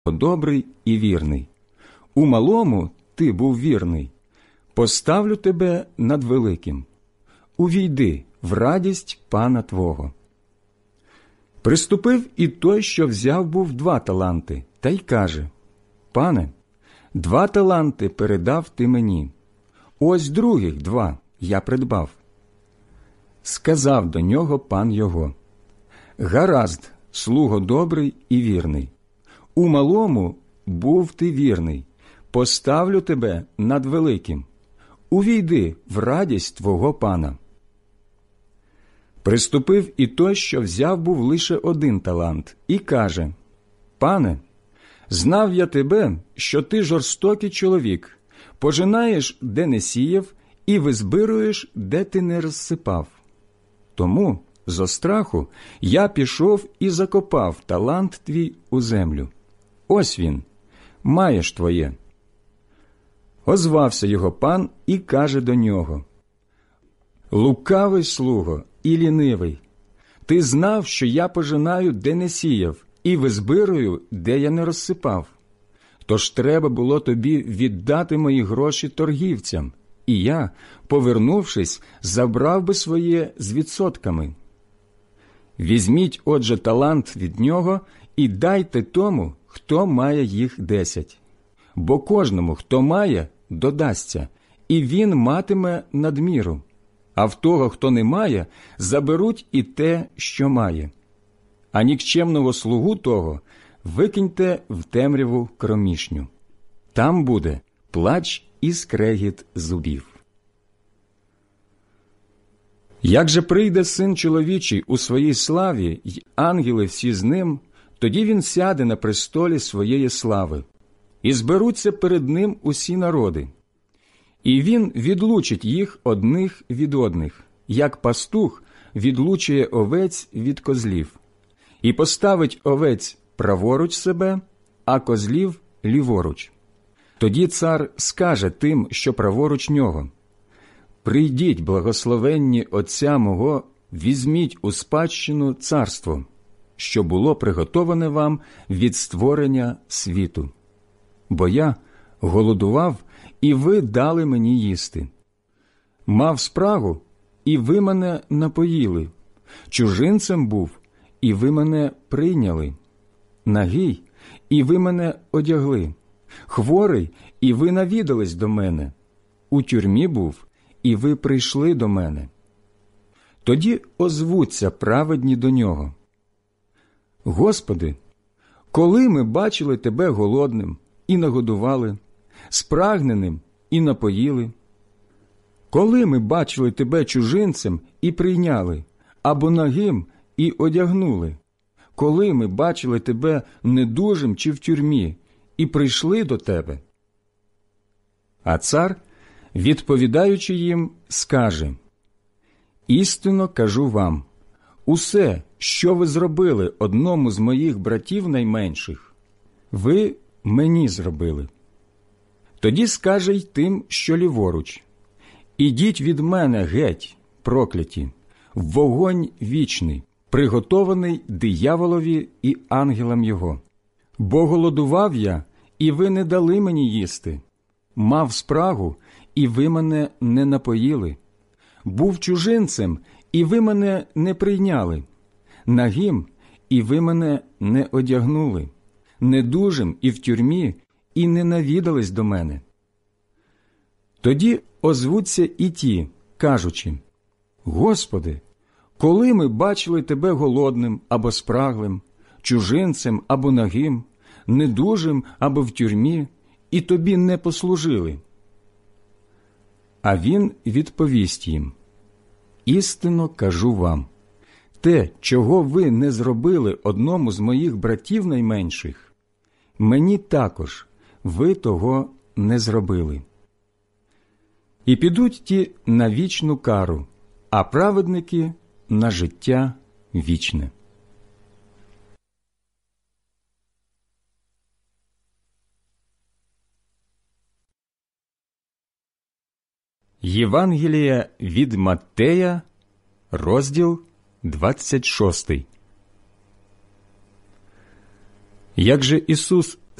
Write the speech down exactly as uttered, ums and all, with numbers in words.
добрий і вірний. У малому ти був вірний. Поставлю тебе над великим. Увійди в радість пана твого. Приступив і той, що взяв був два таланти, та й каже: Пане, два таланти передав ти мені. Ось других два я придбав. Сказав до нього пан його: Гаразд, слуго добрий і вірний. У малому був ти вірний. Поставлю тебе над великим. Увійди в радість твого пана. Приступив і той, що взяв був лише один талант, і каже: Пане, знав я тебе, що ти жорстокий чоловік, пожинаєш, де не сіяв, і визбируєш, де ти не розсипав. Тому, зо страху, я пішов і закопав талант твій у землю. Ось він, маєш твоє. Озвався його пан і каже до нього: Лукавий слуго і лінивий, ти знав, що я пожинаю, де не сіяв, і визбирую, де я не розсипав. Тож треба було тобі віддати мої гроші торгівцям, і я, повернувшись, забрав би своє з відсотками. Візьміть, отже, талант від нього і дайте тому, хто має їх десять. Бо кожному, хто має, додасться, і він матиме надміру. А в того, хто не має, заберуть і те, що має. А нікчемного слугу того викиньте в темряву кромішню. Там буде плач і скрегіт зубів. Як же прийде Син чоловічий у своїй славі, й ангели всі з ним, тоді він сяде на престолі своєї слави, і зберуться перед ним усі народи. І він відлучить їх одних від одних, як пастух відлучує овець від козлів, і поставить овець праворуч себе, а козлів ліворуч. Тоді цар скаже тим, що праворуч нього: «Прийдіть, благословенні Отця мого, візьміть у спадщину царство, що було приготоване вам від створення світу. Бо я голодував, і ви дали мені їсти. Мав спрагу, і ви мене напоїли. Чужинцем був, і ви мене прийняли. Нагий, і ви мене одягли. Хворий, і ви навідались до мене. У тюрмі був, і ви прийшли до мене». Тоді озвуться праведні до нього: «Господи, коли ми бачили Тебе голодним і нагодували, спрагненим і напоїли? Коли ми бачили Тебе чужинцем і прийняли, або нагим і одягнули? Коли ми бачили Тебе недужим чи в тюрмі і прийшли до Тебе?» А цар, відповідаючи їм, скаже: «Істинно кажу вам, усе, що ви зробили одному з моїх братів найменших, ви мені зробили». Тоді скаже й тим, що ліворуч: «Ідіть від мене геть, прокляті, в вогонь вічний, приготований дияволові і ангелам його. Бо голодував я, і ви не дали мені їсти, мав спрагу, і ви мене не напоїли, був чужинцем, і ви мене не прийняли, нагим, і ви мене не одягнули, недужим і в тюрмі, і не навідались до мене». Тоді озвуться і ті, кажучи: «Господи, коли ми бачили Тебе голодним або спраглим, чужинцем або нагим, недужим або в тюрмі, і Тобі не послужили?» А він відповість їм: «Істинно кажу вам, те, чого ви не зробили одному з моїх братів найменших, мені також ви того не зробили». І підуть ті на вічну кару, а праведники – на життя вічне. Євангелія від Маттея, розділ двадцять шостий. Як же Ісус